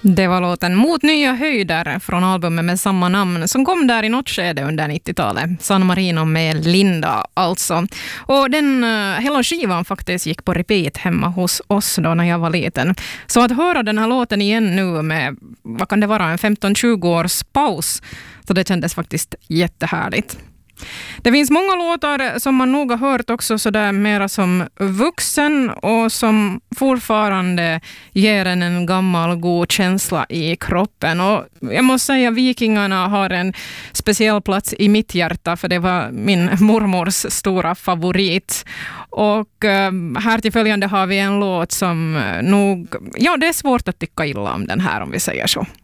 Det var låten Mot nya höjder från albumet med samma namn som kom där i något skede under 90-talet. San Marino med Linda alltså. Och den hela skivan faktiskt gick på repeat hemma hos oss då när jag var liten. Så att höra den här låten igen nu med, vad kan det vara, en 15-20 års paus. Så det kändes faktiskt jättehärligt. Det finns många låtar som man nog har hört också så där mera som vuxen och som fortfarande ger en gammal god känsla i kroppen. Och jag måste säga Vikingarna har en speciell plats i mitt hjärta för det var min mormors stora favorit. Och här till följande har vi en låt som nog, ja det är svårt att tycka illa om den här om vi säger så.